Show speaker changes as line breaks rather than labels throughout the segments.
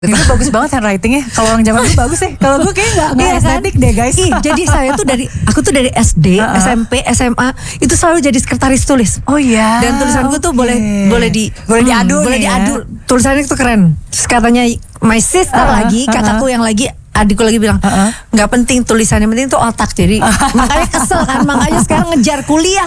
Ini bagus banget handwritingnya. Kalau orang zaman dulu bagus ya. Kalau gue kayaknya nggak estetik deh guys.
Jadi saya tuh aku tuh dari SD, SMP, SMA itu selalu jadi sekretaris tulis.
Oh iya.
Dan tulisanku tuh boleh diadu. Tulisannya tuh keren. Terus katanya my sister lagi, kataku yang lagi, adikku lagi bilang nggak penting tulisannya, penting tuh otak. Jadi makanya kesel kan, makanya sekarang ngejar kuliah.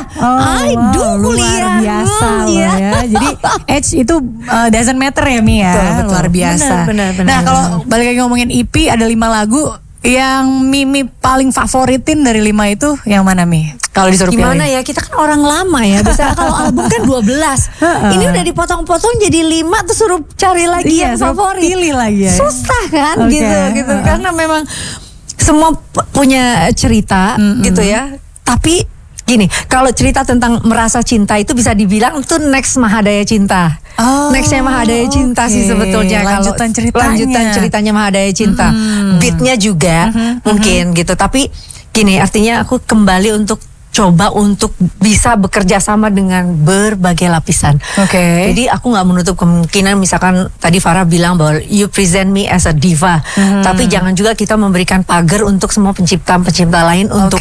Kuliah
luar biasa ya. Jadi age itu doesn't matter ya Mi ya.
Betul.
Luar biasa.
Benar.
Nah kalau balik lagi ngomongin EP, ada 5 lagu yang Mimi paling favoritin dari 5 itu yang mana Mi? Kalau disuruh
gimana
pilih.
ya, kita kan orang lama ya. Biasanya kalau album kan 12. Ini udah dipotong-potong jadi 5 terus suruh cari lagi yang favorit.
Pilih lagi ya.
Susah kan gitu. Karena memang semua punya cerita gitu ya. Tapi gini, kalau cerita tentang merasa cinta itu bisa dibilang itu next Mahadaya Cinta. Nextnya Mahadaya Cinta sih sebetulnya.
Lanjutan
ceritanya Mahadaya Cinta. Beatnya juga mungkin gitu. Tapi gini, artinya aku kembali untuk coba untuk bisa bekerja sama dengan berbagai lapisan. Jadi aku nggak menutup kemungkinan, misalkan tadi Farah bilang bahwa you present me as a diva, tapi jangan juga kita memberikan pagar untuk semua pencipta lain untuk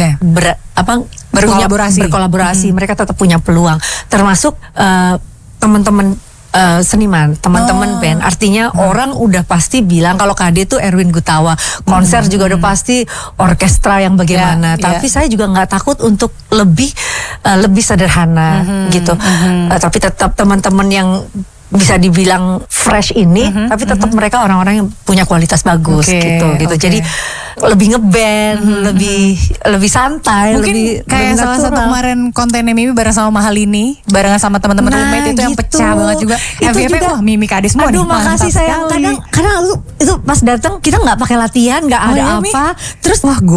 berkolaborasi. Mereka tetap punya peluang, termasuk teman-teman seniman, teman-teman band. Artinya orang udah pasti bilang kalau KD itu Erwin Gutawa, konser juga udah pasti orkestra yang bagaimana. Tapi saya juga nggak takut untuk lebih sederhana gitu. Tapi tetap teman-teman yang bisa dibilang fresh ini, tapi tetap mereka orang-orang yang punya kualitas bagus gitu. Jadi lebih ngeband, lebih santai,
mungkin
lebih
kayak salah satu kemarin kontennya Mimi bareng sama Mahalini, barengan sama teman-teman roommate itu yang pecah banget juga.
Itu juga
wah Mimi KD semua.
Aduh makasih sayang. Kadang itu pas datang kita nggak pakai latihan, nggak ada apa. Terus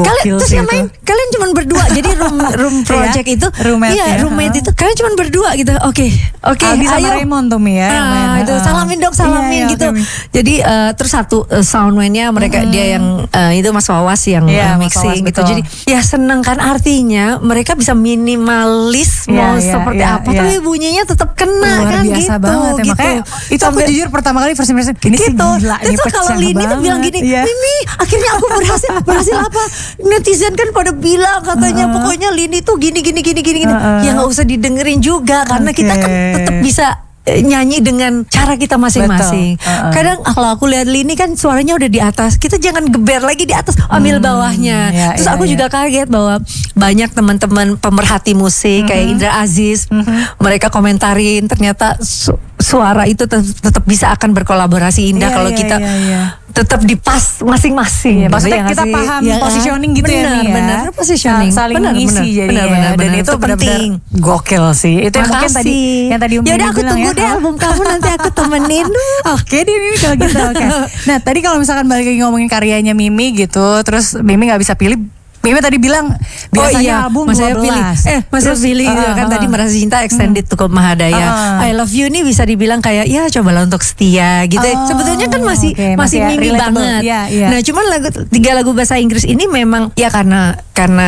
kalian cuma berdua. Jadi room project itu, roommate itu kalian cuma berdua gitu. Oke,
Aldi sama Raymond tuh Mi ya.
Itu salamin gitu. Jadi terus satu soundman-nya mereka dia yang itu Mas Wawas yang mixing gitu. Jadi ya seneng kan, artinya mereka bisa minimalis mau seperti apa tapi bunyinya tetap kena.
Luar
kan
biasa
gitu.
Banget ya. Makanya itu aku jujur pertama kali first impression ini sih gila, ini pecah
kalau Lini tuh bilang gini, Mimi akhirnya aku berhasil apa? Netizen kan pada bilang katanya pokoknya Lini tuh gini. Ya nggak usah didengerin juga karena kita kan tetap bisa nyanyi dengan cara kita masing-masing. Kadang kalau aku lihat Lini kan suaranya udah di atas, kita jangan geber lagi di atas, ambil bawahnya. Terus aku juga kaget bahwa banyak teman-teman pemerhati musik kayak Indra Aziz, mereka komentarin ternyata suara itu tetap bisa akan berkolaborasi indah kalau kita tetap di pas masing-masing.
Maksudnya kita paham positioning gitu ya.
Benar, positioning.
Saling mengisi jadinya. Dan itu penting. Gokil sih. Itu yang mungkin yang tadi Umi bilang ya.
Yaudah aku tunggu deh album kamu, nanti aku temenin.
Oke deh Mimi kalau gitu. Nah tadi kalau misalkan balik lagi ngomongin karyanya Mimi gitu, terus Mimi gak bisa pilih. Mimi tadi bilang biasanya album 12.
Masih pilih juga kan tadi Merasa Cinta extended cukup Mahadaya. I Love You ini bisa dibilang kayak ya cobalah untuk setia gitu. Sebetulnya kan masih Mimi banget. Nah cuman tiga lagu bahasa Inggris ini memang ya karena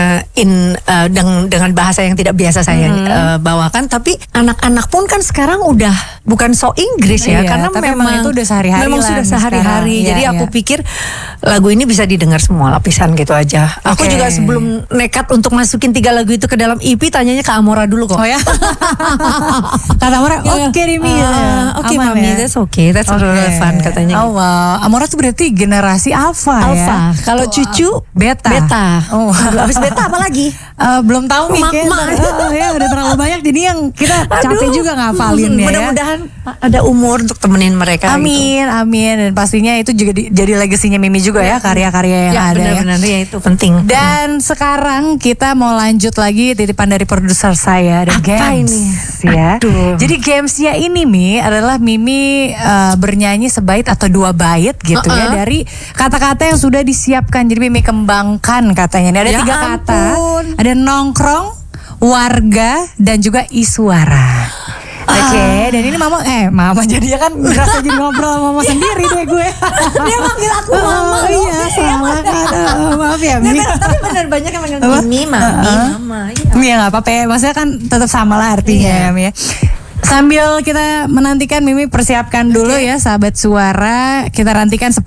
dengan bahasa yang tidak biasa saya bawakan, tapi anak-anak pun kan sekarang udah bukan so Inggris ya, karena memang
itu udah sehari-hari.
Memang sudah sehari-hari. Jadi aku pikir lagu ini bisa didengar semua lapisan gitu aja. Aku juga sebelum nekat untuk masukin 3 lagu itu ke dalam EP, tanyanya ke Amora dulu kok.
Oh ya? Kata Amora, oke Rimi.
Oke Mami, that's okay, that's relevan katanya.
Oh wow, Amora tuh berarti generasi alpha ya?
Kalau cucu beta.
Oh,
habis beta apa lagi?
Belum tahu nih ya, udah terlalu banyak jadi yang kita capek juga ngafalin ya.
Mudah-mudahan ada umur untuk temenin mereka.
Amin. Dan pastinya itu juga jadi legasinya Mimi juga ya, karya-karya yang ada.
Benar-benar ya itu penting.
Dan sekarang kita mau lanjut lagi titipan dari produser saya, ada games ya. Jadi gamesnya ini Mi adalah Mimi bernyanyi sebait atau 2 bait gitu ya dari kata-kata yang sudah disiapkan. Jadi Mimi kembangkan katanya. Ini ada 3 kata. Ada nongkrong, warga, dan juga iswara. Oke, dan ini mama jadinya kan berasa jadi ngobrol sama mama sendiri deh gue.
Dia manggil aku mama.
Iya, salah kan. Maaf ya, Mi.
Tapi benar banyak yang manggil Mimi, Mami, Mama.
Iya nggak apa-apa ya, maksudnya kan tetap sama lah artinya ya, Mi. Sambil kita menantikan Mimi persiapkan dulu ya sahabat suara, kita nantikan